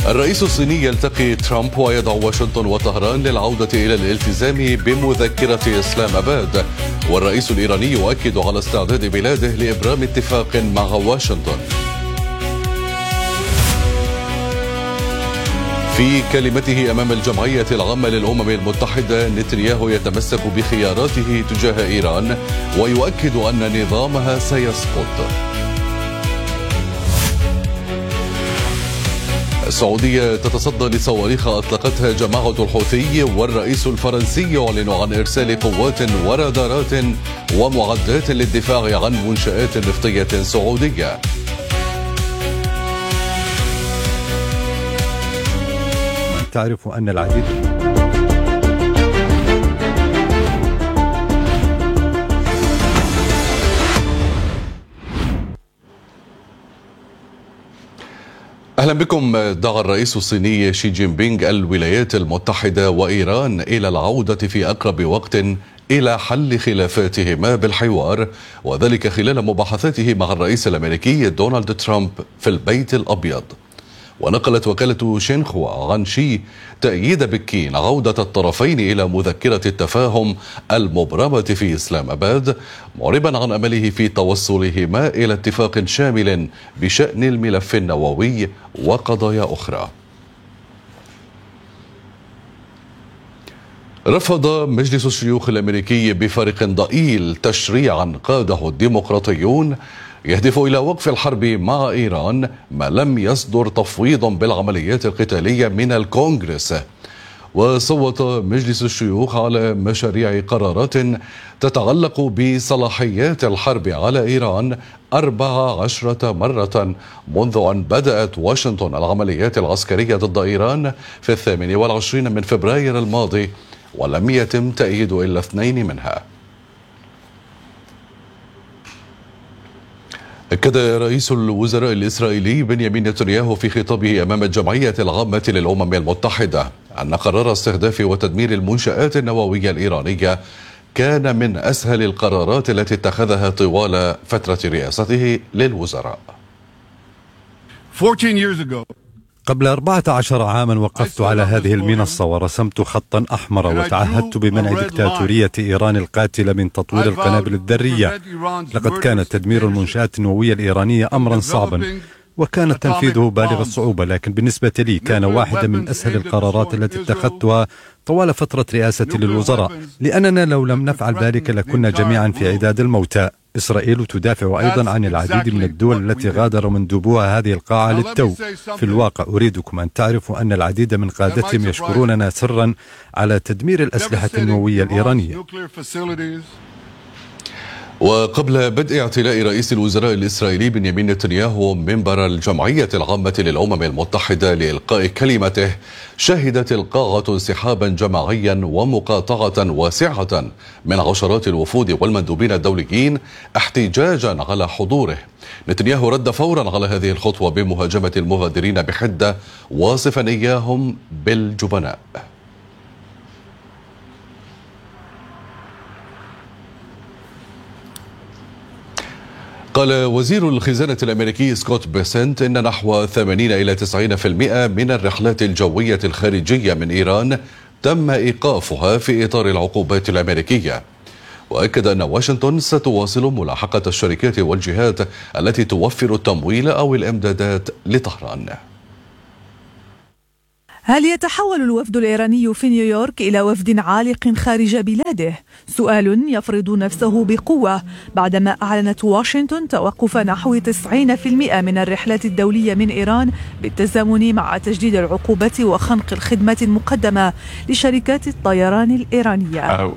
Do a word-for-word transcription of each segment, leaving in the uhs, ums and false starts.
الرئيس الصيني يلتقي ترامب ويدعو واشنطن وطهران للعودة إلى الالتزام بمذكرة إسلام آباد. والرئيس الإيراني يؤكد على استعداد بلاده لإبرام اتفاق مع واشنطن. في كلمته أمام الجمعية العامة للأمم المتحدة، نتنياهو يتمسك بخياراته تجاه إيران ويؤكد أن نظامها سيسقط. السعودية تتصدى لصواريخ أطلقتها جماعة الحوثي، والرئيس الفرنسي يعلن عن إرسال قوات ورادارات ومعدات للدفاع عن منشآت نفطية سعودية. تعرف أن العديد أهلا بكم. دعا الرئيس الصيني شي جين بينغ الولايات المتحدة وإيران إلى العودة في أقرب وقت إلى حل خلافاتهما بالحوار، وذلك خلال مباحثاته مع الرئيس الأمريكي دونالد ترامب في البيت الأبيض. ونقلت وكالة شينخوا عن شي تأييد بكين عودة الطرفين إلى مذكرة التفاهم المبرمة في إسلام آباد، معربا عن أمله في توصلهما إلى اتفاق شامل بشأن الملف النووي وقضايا أخرى. رفض مجلس الشيوخ الأمريكي بفرق ضئيل تشريعا قاده الديمقراطيون يهدف إلى وقف الحرب مع إيران، ما لم يصدر تفويض بالعمليات القتالية من الكونغرس. وصوت مجلس الشيوخ على مشاريع قرارات تتعلق بصلاحيات الحرب على إيران أربع عشرة مرة منذ أن بدأت واشنطن العمليات العسكرية ضد إيران في الثامن والعشرين من فبراير الماضي، ولم يتم تأييد إلا اثنين منها. أكد رئيس الوزراء الإسرائيلي بنيامين نتنياهو في خطابه أمام الجمعية العامة للأمم المتحدة أن قرار استهداف وتدمير المنشآت النووية الإيرانية كان من أسهل القرارات التي اتخذها طوال فترة رئاسته للوزراء. قبل أربعة عشر عاما وقفت على هذه المنصة ورسمت خطا أحمر وتعهدت بمنع دكتاتورية إيران القاتلة من تطوير القنابل الذرية. لقد كان تدمير المنشآت النووية الإيرانية أمرا صعبا وكان تنفيذه بالغ الصعوبة، لكن بالنسبة لي كان واحدا من أسهل القرارات التي اتخذتها طوال فترة رئاستي للوزراء، لأننا لو لم نفعل ذلك لكنا جميعا في عداد الموتى. إسرائيل تدافع أيضا عن العديد من الدول التي غادر مندوبوها هذه القاعة للتو. في الواقع أريدكم أن تعرفوا أن العديد من قادتهم يشكروننا سرا على تدمير الأسلحة النووية الإيرانية. وقبل بدء اعتلاء رئيس الوزراء الإسرائيلي بنيامين نتنياهو منبر الجمعية العامة للأمم المتحدة لإلقاء كلمته، شهدت القاعة انسحابا جماعيا ومقاطعة واسعة من عشرات الوفود والمندوبين الدوليين احتجاجا على حضوره. نتنياهو رد فورا على هذه الخطوة بمهاجمة المغادرين بحدة، واصفا إياهم بالجبناء. قال وزير الخزانة الأمريكي سكوت بيسنت إن نحو ثمانين إلى تسعين بالمئة من الرحلات الجوية الخارجية من إيران تم إيقافها في إطار العقوبات الأمريكية. وأكد أن واشنطن ستواصل ملاحقة الشركات والجهات التي توفر التمويل أو الإمدادات لطهران. هل يتحول الوفد الإيراني في نيويورك إلى وفد عالق خارج بلاده؟ سؤال يفرض نفسه بقوة بعدما أعلنت واشنطن توقف نحو تسعين بالمئة من الرحلات الدولية من إيران بالتزامن مع تجديد العقوبات وخنق الخدمات المقدمة لشركات الطيران الإيرانية.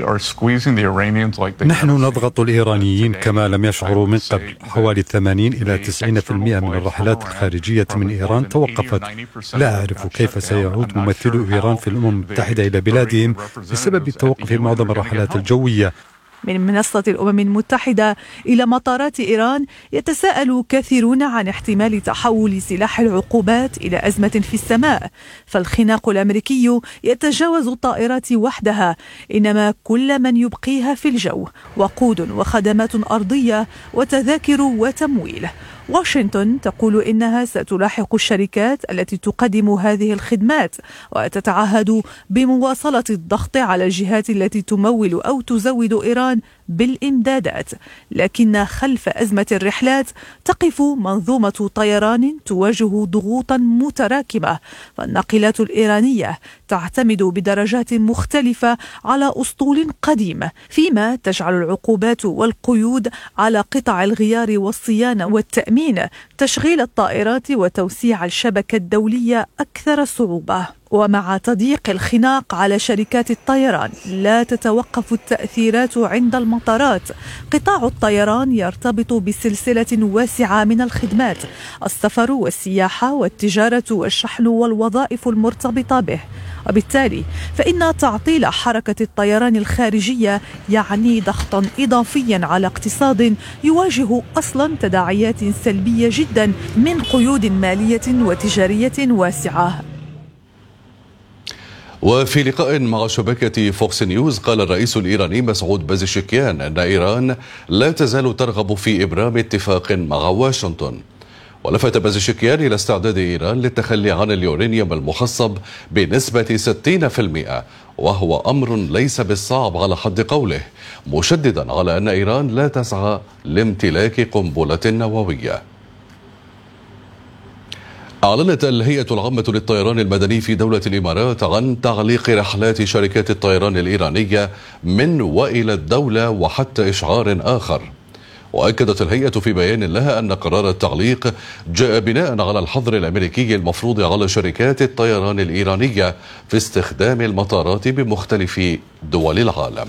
نحن نضغط الإيرانيين كما لم يشعروا من قبل. حوالي ثمانين إلى تسعين بالمئة من الرحلات الخارجية من إيران توقفت. لا أعرف كيف سيعود ممثلو إيران في الأمم المتحدة إلى بلادهم بسبب توقف معظم الرحلات الجوية. من منصة الأمم المتحدة إلى مطارات إيران، يتساءل كثيرون عن احتمال تحول سلاح العقوبات إلى أزمة في السماء، فالخناق الأمريكي يتجاوز الطائرات وحدها، إنما كل من يبقيها في الجو: وقود وخدمات أرضية وتذاكر وتمويل. واشنطن تقول إنها ستلاحق الشركات التي تقدم هذه الخدمات وتتعهد بمواصلة الضغط على الجهات التي تمول أو تزود إيران بالإمدادات. لكن خلف أزمة الرحلات تقف منظومة طيران تواجه ضغوطا متراكمة، فالناقلات الإيرانية تعتمد بدرجات مختلفة على أسطول قديم، فيما تجعل العقوبات والقيود على قطع الغيار والصيانة والتأمين تشغيل الطائرات وتوسيع الشبكة الدولية أكثر صعوبة. ومع تضييق الخناق على شركات الطيران لا تتوقف التأثيرات عند المطارات. قطاع الطيران يرتبط بسلسلة واسعة من الخدمات: السفر والسياحة والتجارة والشحن والوظائف المرتبطة به، وبالتالي فإن تعطيل حركة الطيران الخارجية يعني ضغطا إضافيا على اقتصاد يواجه أصلا تداعيات سلبية جدا من قيود مالية وتجارية واسعة. وفي لقاء مع شبكة فوكس نيوز قال الرئيس الإيراني مسعود بازشكيان أن إيران لا تزال ترغب في إبرام اتفاق مع واشنطن. ولفت بازشكيان إلى استعداد إيران للتخلي عن اليورانيوم المخصب بنسبة ستين بالمئة، وهو أمر ليس بالصعب على حد قوله، مشددا على أن إيران لا تسعى لامتلاك قنبلة نووية. أعلنت الهيئة العامة للطيران المدني في دولة الإمارات عن تعليق رحلات شركات الطيران الإيرانية من وإلى الدولة وحتى إشعار آخر. وأكدت الهيئة في بيان لها أن قرار التعليق جاء بناء على الحظر الأمريكي المفروض على شركات الطيران الإيرانية في استخدام المطارات بمختلف دول العالم.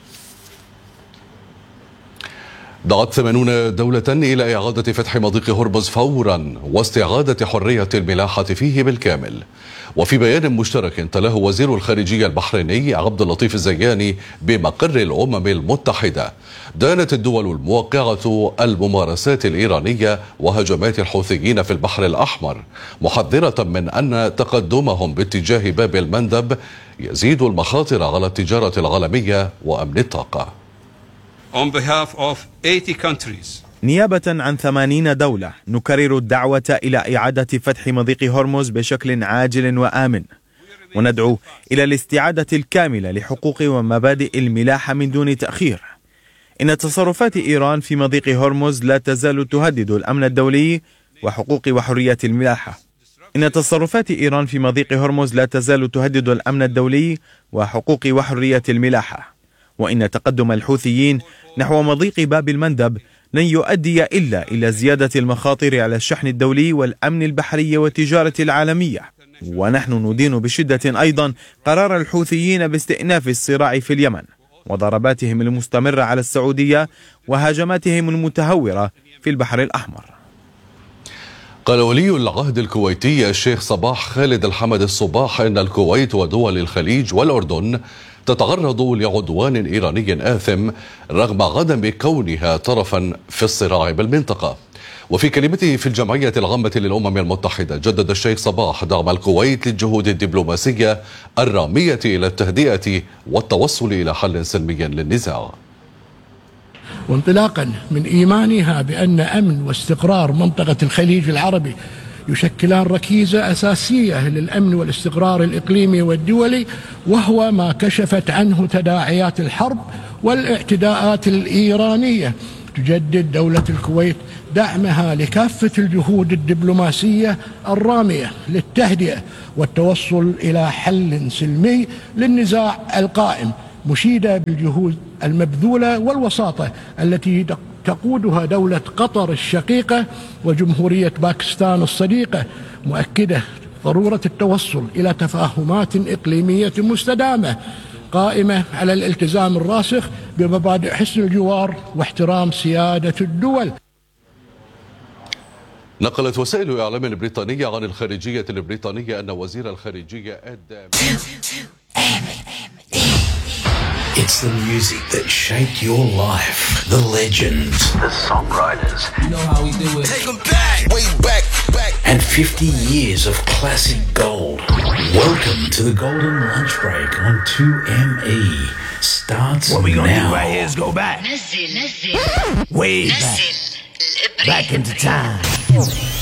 دعت ثمانون دولة إلى إعادة فتح مضيق هرمز فورا واستعادة حرية الملاحة فيه بالكامل. وفي بيان مشترك تلاه وزير الخارجية البحريني عبد اللطيف الزياني بمقر الأمم المتحدة، دانت الدول الموقعة الممارسات الإيرانية وهجمات الحوثيين في البحر الأحمر، محذرة من أن تقدمهم باتجاه باب المندب يزيد المخاطر على التجارة العالمية وأمن الطاقة. On behalf of eighty countries. نيابة عن ثمانين دولة نكرر الدعوة إلى إعادة فتح مضيق هرمز بشكل عاجل وآمن، وندعو إلى الاستعادة الكاملة لحقوق ومبادئ الملاحة من دون تأخير. إن تصرفات إيران في مضيق هرمز لا تزال تهدد الأمن الدولي وحقوق وحرية الملاحة. إن تصرفات إيران في مضيق هرمز لا تزال تهدد الأمن الدولي وحقوق وحرية الملاحة. وإن تقدم الحوثيين نحو مضيق باب المندب لن يؤدي إلا إلى زيادة المخاطر على الشحن الدولي والأمن البحري والتجارة العالمية. ونحن ندين بشدة أيضا قرار الحوثيين باستئناف الصراع في اليمن وضرباتهم المستمرة على السعودية وهجماتهم المتهورة في البحر الأحمر. قال ولي العهد الكويتي الشيخ صباح خالد الحمد الصباح إن الكويت ودول الخليج والأردن تتعرض لعدوان إيراني آثم رغم عدم كونها طرفا في الصراع بالمنطقة. وفي كلمته في الجمعية العامة للأمم المتحدة جدد الشيخ صباح دعم الكويت للجهود الدبلوماسية الرامية إلى التهدئة والتوصل إلى حل سلمي للنزاع. وانطلاقا من إيمانها بأن أمن واستقرار منطقة الخليج العربي يشكلان ركيزة أساسية للأمن والاستقرار الإقليمي والدولي، وهو ما كشفت عنه تداعيات الحرب والاعتداءات الإيرانية، تجدد دولة الكويت دعمها لكافة الجهود الدبلوماسية الرامية للتهدئة والتوصل إلى حل سلمي للنزاع القائم، مشيدة بالجهود المبذولة والوساطة التي تقودها دولة قطر الشقيقة وجمهورية باكستان الصديقة، مؤكدة ضرورة التوصل إلى تفاهمات إقليمية مستدامة قائمة على الالتزام الراسخ بمبادئ حسن الجوار واحترام سيادة الدول. نقلت وسائل إعلام بريطانية عن الخارجية البريطانية أن وزير الخارجية أد It's the music that shaped your life. The legends. The songwriters. You know how we do it. Take them back. Way back, back. And fifty years of classic gold. Welcome to the Golden Lunch Break on two M E. Starts now. What we gonna do right here is go back. Way back. Back into time. Q.